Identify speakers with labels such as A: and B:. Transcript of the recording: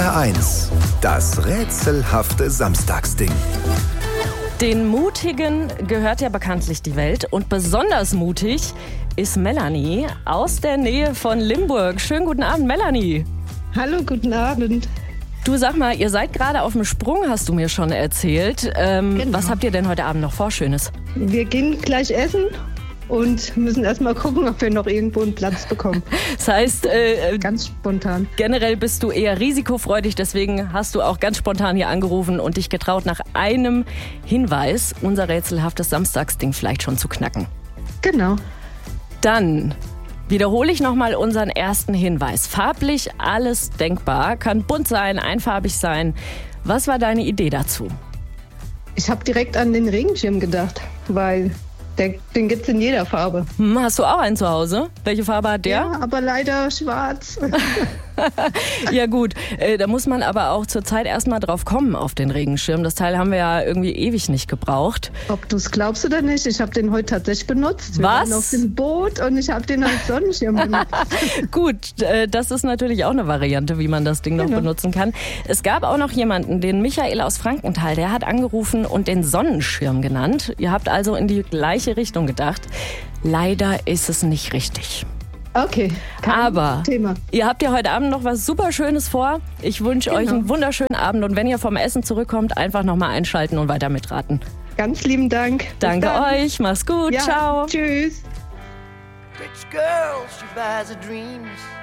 A: HR1, das rätselhafte Samstagsding.
B: Den Mutigen gehört ja bekanntlich die Welt und besonders mutig ist Melanie aus der Nähe von Limburg. Schönen guten Abend, Melanie.
C: Hallo, guten Abend.
B: Du, sag mal, ihr seid gerade auf dem Sprung, hast du mir schon erzählt.
C: Genau.
B: Was habt ihr denn heute Abend noch vor, Schönes?
C: Wir gehen gleich essen und müssen erstmal gucken, ob wir noch irgendwo einen Platz bekommen.
B: Das heißt,
C: Ganz spontan.
B: generell bist du eher risikofreudig, deswegen hast du auch ganz spontan hier angerufen und dich getraut, nach einem Hinweis unser rätselhaftes Samstagsding vielleicht schon zu knacken.
C: Genau.
B: Dann wiederhole ich nochmal unseren ersten Hinweis. Farblich alles denkbar, kann bunt sein, einfarbig sein. Was war deine Idee dazu?
C: Ich habe direkt an den Regenschirm gedacht, weil den gibt es in jeder Farbe.
B: Hast du auch einen zu Hause? Welche Farbe hat der?
C: Ja, aber leider schwarz.
B: Ja gut, da muss man aber auch zur Zeit erstmal drauf kommen auf den Regenschirm. Das Teil haben wir ja irgendwie ewig nicht gebraucht.
C: Ob du es glaubst oder nicht, ich habe den heute tatsächlich benutzt. Wir
B: Was?
C: waren auf dem Boot und ich habe den als Sonnenschirm benutzt.
B: Gut, das ist natürlich auch eine Variante, wie man das Ding noch
C: Genau.
B: benutzen kann. Es gab auch noch jemanden, den Michael aus Frankenthal, der hat angerufen und den Sonnenschirm genannt. Ihr habt also in die gleiche Richtung gedacht. Leider ist es nicht richtig.
C: Okay, kein
B: Aber
C: Thema.
B: ihr habt ja heute Abend noch was super Schönes vor. Ich wünsche euch einen wunderschönen Abend und wenn ihr vom Essen zurückkommt, einfach nochmal einschalten und weiter mitraten.
C: Ganz lieben Dank. Bis
B: Danke
C: dann.
B: euch, mach's gut,
C: Ja,
B: ciao.
C: Tschüss.
D: Rich girl, she buys her dreams.